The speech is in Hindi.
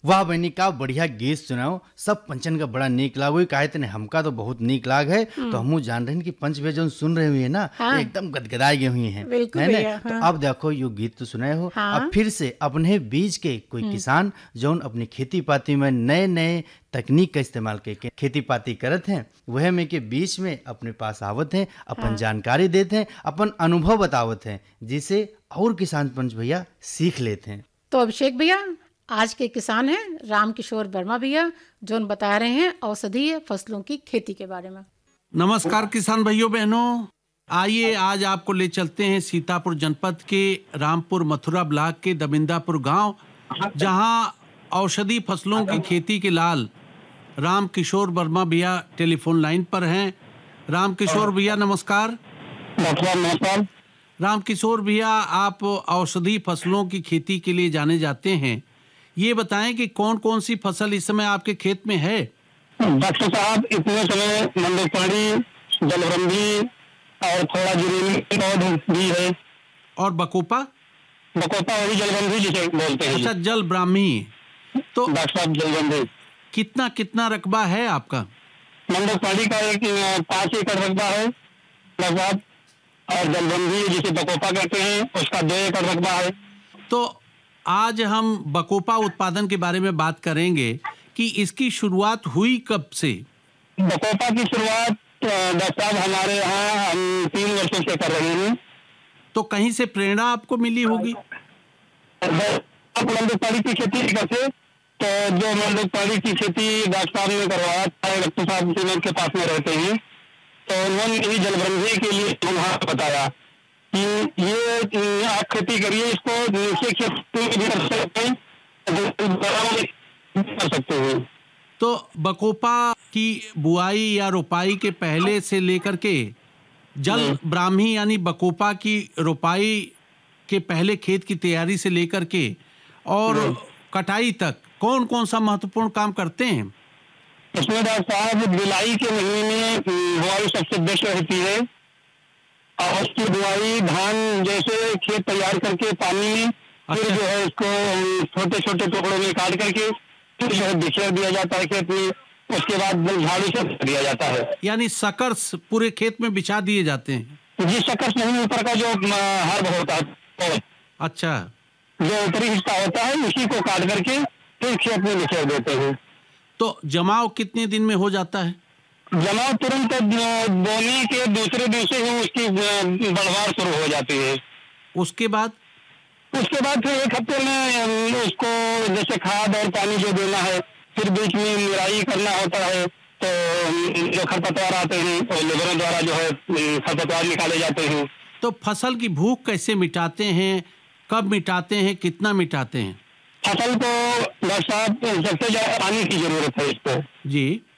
वाह बहनी का बढ़िया गीत सुनाओ। सब पंचन का बड़ा नीक लागो काहे तने हमका तो बहुत नीक लाग है। तो हमू जान रहे हैं कि पंच भैया जो सुन रहे हुए है ना हाँ। एकदम गदगदाए गए हुए हैं, बिल्कुल है ना। भैया, तो हाँ। अब देखो यो गीत तो सुनाए हो, हाँ। अब फिर से अपने बीच के कोई किसान जौन अपनी खेती पाती में नए नए तकनीक का इस्तेमाल करके खेती पाती करत हैं, वह में के बीच में अपने पास आवत हैं, अपन हाँ। जानकारी देते हैं, अपन अनुभव बतावत हैं, जिसे और किसान पंच भैया सीख लेते हैं। तो अभिषेक भैया, आज के किसान हैं रामकिशोर वर्मा भैया, जो बता रहे हैं औषधीय फसलों की खेती के बारे में। नमस्कार किसान भाइयों बहनों, आइए आज आपको ले चलते हैं सीतापुर जनपद के रामपुर मथुरा ब्लॉक के दबिंदापुर गांव, जहां औषधि फसलों की खेती के लाल रामकिशोर वर्मा भैया टेलीफोन लाइन पर हैं। रामकिशोर भैया नमस्कार। नमस्कार। रामकिशोर भैया, आप औषधि फसलों की खेती के लिए जाने जाते हैं, ये बताएं कि कौन कौन सी फसल इस समय आपके खेत में है। डॉक्टर साहब, इतने समय मंडोपाड़ी, जलवंदी और थोड़ा जुरेली पौध भी है। और बकोपा वही जलवंदी जिसे बोलते हैं। अच्छा, जल ब्राह्मी। तो डॉक्टर साहब, जलवंदी कितना कितना रकबा है आपका? मंडोपाड़ी का 5 एकड़ रकबा है लगभग, और जलवंदी जिसे बकोपा कहते हैं उसका 2 एकड़ रकबा है। तो आज हम बकोपा उत्पादन के बारे में बात करेंगे कि इसकी शुरुआत हुई कब से। बकोपा की शुरुआत डॉक्टर साहब हमारे यहाँ हम 3 वर्षों से कर रहे हैं। तो कहीं से प्रेरणा आपको मिली होगी। मंडोपाड़ी की खेती करते, तो जो मंडोपाड़ी की खेती डॉक्टर साहब ने करवाया था, डॉक्टर साहब सीमेंट के पास में रहते हैं, तो उन्होंने ही जलवंदी के लिए उन्होंने बताया कि ये आप खेती करिए, इसको नीचे खेती भी कर सकते हैं, कर सकते हैं। तो बकोपा की बुआई या रोपाई के पहले से लेकर के जल ब्राह्मी यानी बकोपा की रोपाई के पहले खेत की तैयारी से लेकर के और कटाई तक कौन कौन सा महत्वपूर्ण काम करते हैं। इसमें डॉक्टर साहब जुलाई के महीने में बुआई सबसे बेस्ट रहती है, और उसकी बुआई धान जैसे खेत तैयार करके पानी में फिर जो है इसको छोटे छोटे टुकड़ों में काट करके फिर जो है बिखेर दिया जाता है खेत में, उसके बाद झाड़ू से दिया जाता है। यानी सकर्स पूरे खेत में बिछा दिए जाते हैं। जी, सकर्स नहीं, ऊपर का जो हर्ब होता है, अच्छा, जो ऊपरी हिस्सा होता है उसी को काट करके फिर खेत में बिखेर देते हैं। तो जमाव कितने दिन में हो जाता है? जमाव तुरंत बोने के दूसरे दिन से ही उसकी बढ़वार शुरू हो जाती है। उसके बाद फिर 1 हफ्ते में उसको जैसे खाद और पानी जो देना है, फिर बीच में निराई करना होता है, तो जो खरपतवार आते हैं और लेबरों द्वारा जो है खरपतवार निकाले जाते हैं। तो फसल की भूख कैसे मिटाते हैं, कब मिटाते हैं, कितना मिटाते हैं? फसल को डॉक्टर साहब सबसे ज्यादा पानी की जरूरत है इसको। जी।